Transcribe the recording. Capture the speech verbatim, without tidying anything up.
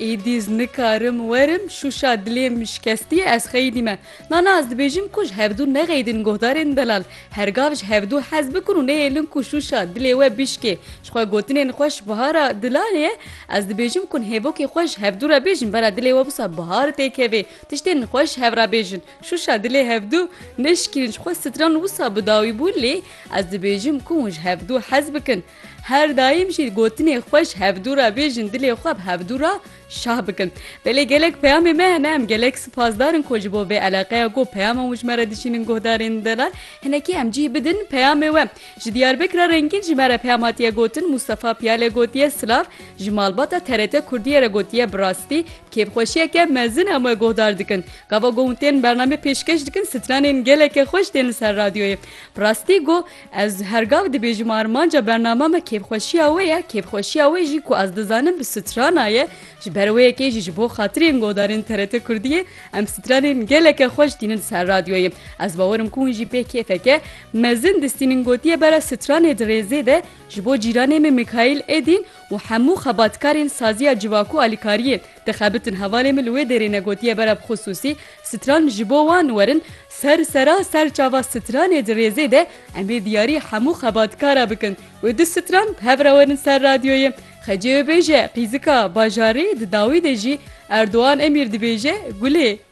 ایدیز نکارم ورم شوشا دلیم شکستی از خیلی من نه از دبیجم کش هفدو نگیدن گهدارن دلال هرگاهش هفدو حزب کنو نه ایلن کو شوشا دلی و بیشکه شخوا گوتنین خوش بهارا دلاله از دبیجم کن هبو که خوش هفدو را بیجن برا دلی و بسا بهار تکوی تشتین خوش هفرا بیجن شوشا دلی هفدو نشکرین شخوا ستران وسا بداوی بولی از دبیجم کنش هفدو حزب کن هر دایم شید گوتنی خوش هفدو را بیجن دلی خواب هفدو را شاه بکن بله گلک پیام مهنه هم گلک سپاسدارن کجبو به علاقه گو پیام مجمره دشینن گهدارین دلال هنکی هم جی بدن پیام و جدیار بکر رنگین جمره پیاماتی گوتن مصطفی پیاله گوتیه سلاف جمالباتا ترته کردیه را گوتیه براستی که خوشیه که مزن اما گهدار دکن گاوا گوتین برنامه پیشکش دکن سترانین گلک خوش دین سر رادیوی براستی گو از هرگاو دی بیجم آرمانجا برنامه ما که خوشیه ویا که خوشیه وی جی کو از دزانم به سترانایه بروی که جی بو خاطرین گودارین ترته کردیه ام سترانین گله که خوش دینن سر رادیوی از باورم کون جی پی کیفه که مزن دستینین گوتیه برا ستران درزه ده جبو جیرانه می میکائیل ادین و همو خباتکارین سازی جواکو آلیکاریه دخابتن حواله ملوی درینه گوتیه برا خصوصی ستران جبو وان ورن سر سرا سر چاوا ستران درزه ده امی دیاری همو خباتکارا بکن و دو ستران هفره ورن سر رادیوی خجیو بیجه قیزکا باجاری داوی دجی اردوان امیر دی بیجه گله